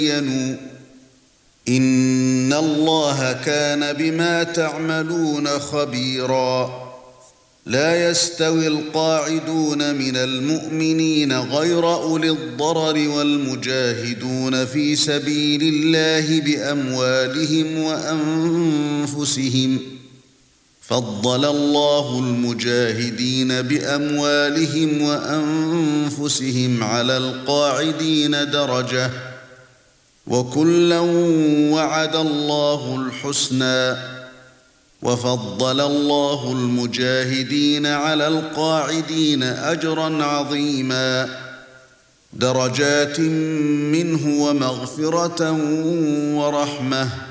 إِنَّ اللَّهَ كَانَ بِمَا تَعْمَلُونَ خَبِيرًا. لا يستوي القاعدون من المؤمنين غير أولي الضرر والمجاهدون في سبيل الله بأموالهم وأنفسهم. فضل الله المجاهدين بأموالهم وأنفسهم على القاعدين درجة، وكلا وعد الله الحسنى، وفضل الله المجاهدين على القاعدين أجرا عظيما، درجات منه ومغفرة ورحمة.